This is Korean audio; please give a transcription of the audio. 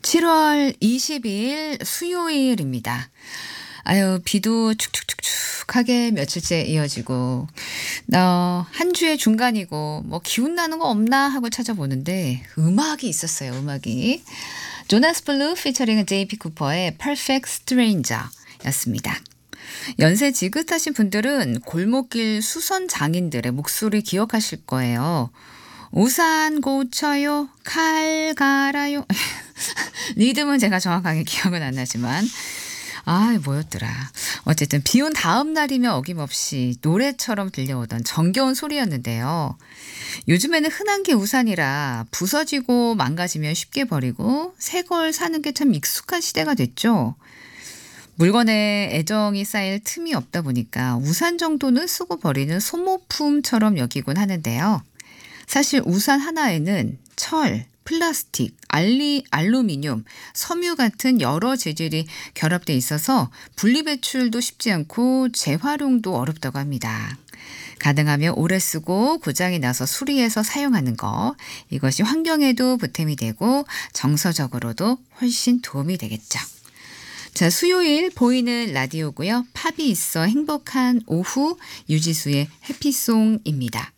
7월 22일 수요일입니다. 아유, 비도 축축축축하게 며칠째 이어지고, 한 주의 중간이고, 뭐, 기운 나는 거 없나 하고 찾아보는데, 음악이 있었어요, 음악이. 조나스 블루 피처링 JP 쿠퍼의 Perfect Stranger 였습니다. 연세 지긋하신 분들은 골목길 수선 장인들의 목소리 기억하실 거예요. 우산 고쳐요, 칼 갈아요. 리듬은 제가 정확하게 기억은 안 나지만 뭐였더라. 어쨌든 비온 다음 날이면 어김없이 노래처럼 들려오던 정겨운 소리였는데요. 요즘에는 흔한 게 우산이라 부서지고 망가지면 쉽게 버리고 새 걸 사는 게 참 익숙한 시대가 됐죠. 물건에 애정이 쌓일 틈이 없다 보니까 우산 정도는 쓰고 버리는 소모품처럼 여기곤 하는데요. 사실 우산 하나에는 철, 플라스틱, 알루미늄, 섬유 같은 여러 재질이 결합돼 있어서 분리배출도 쉽지 않고 재활용도 어렵다고 합니다. 가능하면 오래 쓰고 고장이 나서 수리해서 사용하는 거, 이것이 환경에도 보탬이 되고 정서적으로도 훨씬 도움이 되겠죠. 자, 수요일 보이는 라디오고요. 팝이 있어 행복한 오후, 유지수의 해피송입니다.